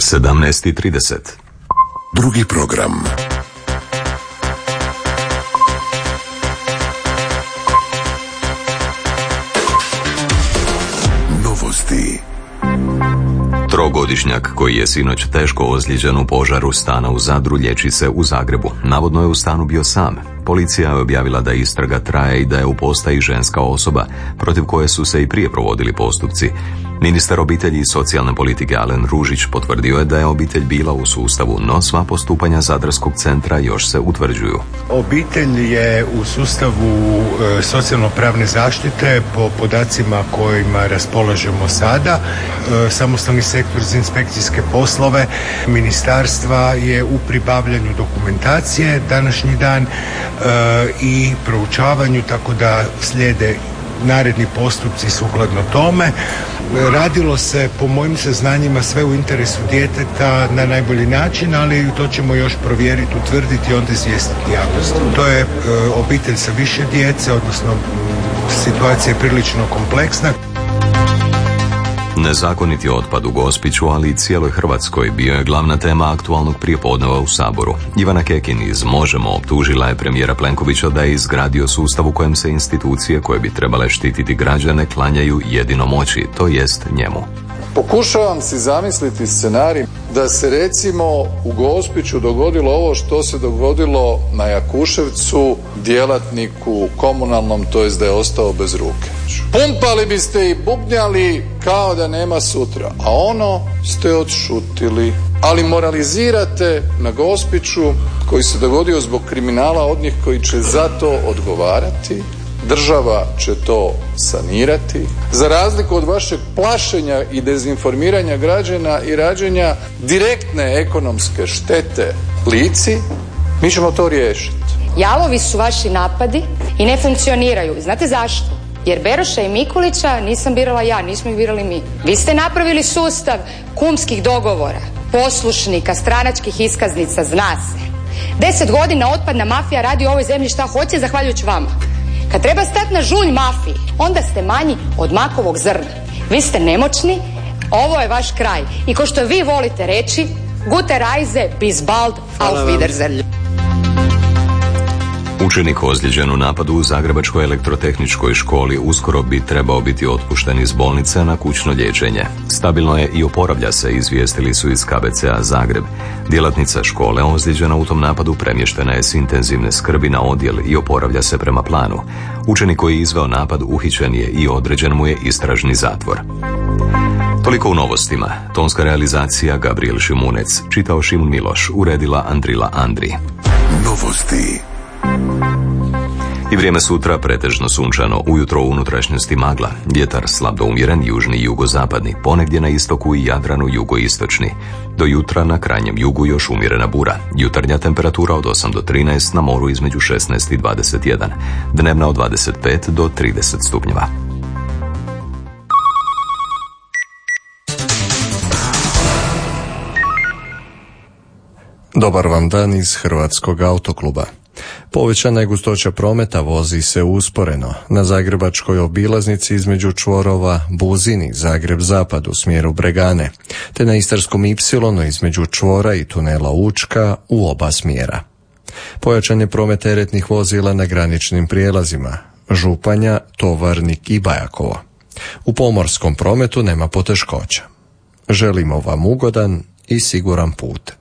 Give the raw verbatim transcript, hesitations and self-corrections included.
sedamnaest i trideset. Drugi program. Novosti. Trogodišnjak koji je sinoć teško ozlijeđen u požaru stana u Zadru liječi se u Zagrebu. Navodno je u stanu bio sam. Policija je objavila da istraga traje i da je u postaji ženska osoba, protiv koje su se i prije provodili postupci. Ministar obitelji i socijalne politike Alen Ružić potvrdio je da je obitelj bila u sustavu, no sva postupanja Zadarskog centra još se utvrđuju. Obitelj je u sustavu e, socijalno-pravne zaštite po podacima kojima raspolažemo sada. E, samostalni sektor za inspekcijske poslove ministarstva je u pribavljanju dokumentacije današnji dan e, i proučavanju, tako da slijede naredni postupci sukladno tome. Radilo se, po mojim saznanjima, sve u interesu djeteta na najbolji način, ali to ćemo još provjeriti, utvrditi i onda izvijestiti javnost. To je e, obitelj sa više djece, odnosno situacija je prilično kompleksna. Nezakoniti otpad u Gospiću, ali i cijeloj Hrvatskoj bio je glavna tema aktualnog prijepodneva u Saboru. Ivana Kekin iz Možemo optužila je premijera Plenkovića da je izgradio sustav u kojem se institucije koje bi trebale štititi građane klanjaju jedino moći, to jest njemu. Pokušavam si zamisliti scenarij da se recimo u Gospiću dogodilo ovo što se dogodilo na Jakuševcu djelatniku komunalnom, to jest da je ostao bez ruke. Pumpali biste i bubnjali kao da nema sutra, a ono ste odšutili. Ali moralizirate na Gospiću koji se dogodio zbog kriminala od njih koji će za to odgovarati. Država će to sanirati. Za razliku od vašeg plašenja i dezinformiranja građana i rađenja direktne ekonomske štete Lici, mi ćemo to riješiti. Jalovi su vaši napadi i ne funkcioniraju. Znate zašto? Jer Beroša i Mikulića nisam birala ja, nismo ih birali mi. Vi ste napravili sustav kumskih dogovora, poslušnika, stranačkih iskaznica, zna se. Deset godina otpadna mafija radi u ovoj zemlji šta hoće zahvaljujući vama. Kad treba stati na žulj mafiji, onda ste manji od makovog zrna. Vi ste nemoćni, ovo je vaš kraj. I ko što vi volite reći, gute Reise, bis bald, auf Wiedersehen. Učenik ozlijeđen u napadu u Zagrebačkoj elektrotehničkoj školi uskoro bi trebao biti otpušten iz bolnice na kućno liječenje. Stabilno je i oporavlja se, izvijestili su iz K B C-a Zagreb. Djelatnica škole ozlijeđena u tom napadu premještena je s intenzivne skrbi na odjel i oporavlja se prema planu. Učenik koji je izveo napad uhićen je i određen mu je istražni zatvor. Toliko u novostima. Tonska realizacija Gabriel Šimunec, čitao Šimon Miloš, uredila Andrila Andri. Novosti. I vrijeme sutra pretežno sunčano, ujutro u unutrašnjosti magla, vjetar slab do umjeren, južni i jugozapadni, ponegdje na istoku i Jadranu jugoistočni. Do jutra na krajnjem jugu još umjerena bura, jutarnja temperatura od osam do trinaest, na moru između šesnaest i dvadeset jedan, dnevna od dvadeset pet do trideset stupnjeva. Dobar vam dan iz Hrvatskog autokluba. Povećana je gustoća prometa, vozi se usporeno. Na zagrebačkoj obilaznici između čvorova Buzini, Zagreb-Zapad u smjeru Bregane, te na Istarskom ipsilonu između čvora i tunela Učka u oba smjera. Pojačan je promet teretnih vozila na graničnim prijelazima Županja, Tovarnik i Bajakovo. U pomorskom prometu nema poteškoća. Želimo vam ugodan i siguran put.